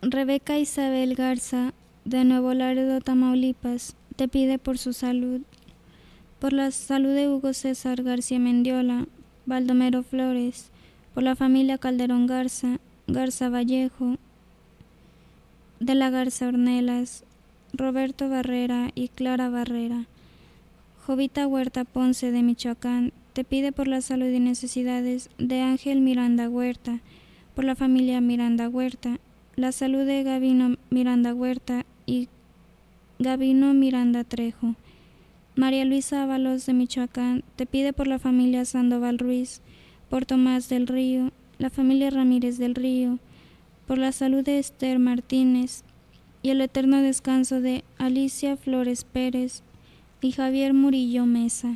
Rebeca Isabel Garza, de Nuevo Laredo, Tamaulipas, te pide por su salud. Por la salud de Hugo César García Mendiola, Baldomero Flores, por la familia Calderón Garza, Garza Vallejo, de la Garza Ornelas, Roberto Barrera y Clara Barrera. Jovita Huerta Ponce, de Michoacán, te pide por la salud y necesidades de Ángel Miranda Huerta, por la familia Miranda Huerta, la salud de Gabino Miranda Huerta y Gabino Miranda Trejo. María Luisa Ábalos, de Michoacán, te pide por la familia Sandoval Ruiz, por Tomás del Río, la familia Ramírez del Río, por la salud de Esther Martínez y el eterno descanso de Alicia Flores Pérez y Javier Murillo Mesa.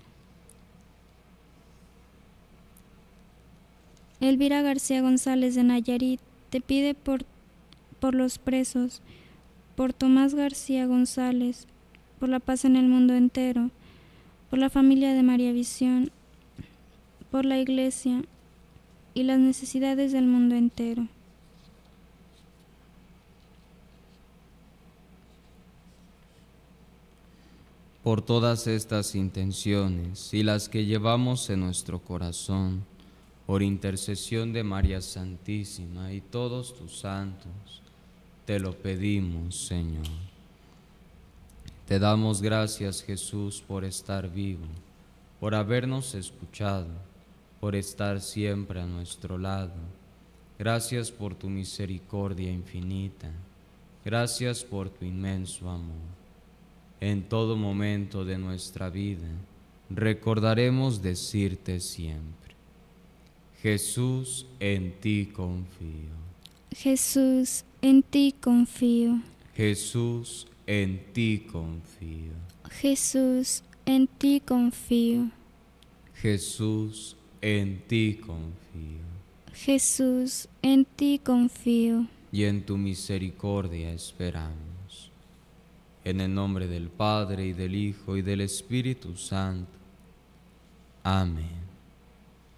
Elvira García González, de Nayarit, te pide por los presos, por Tomás García González, por la paz en el mundo entero, por la familia de María Visión, por la Iglesia y las necesidades del mundo entero. Por todas estas intenciones y las que llevamos en nuestro corazón, por intercesión de María Santísima y todos tus santos, te lo pedimos, Señor. Te damos gracias, Jesús, por estar vivo, por habernos escuchado, por estar siempre a nuestro lado. Gracias por tu misericordia infinita. Gracias por tu inmenso amor. En todo momento de nuestra vida, recordaremos decirte siempre: Jesús, en ti confío. Jesús, en ti confío. Jesús, en ti confío. Jesús, en ti confío. Jesús, en ti confío. Jesús, en ti confío. Y en tu misericordia esperamos. En el nombre del Padre, y del Hijo, y del Espíritu Santo. Amén.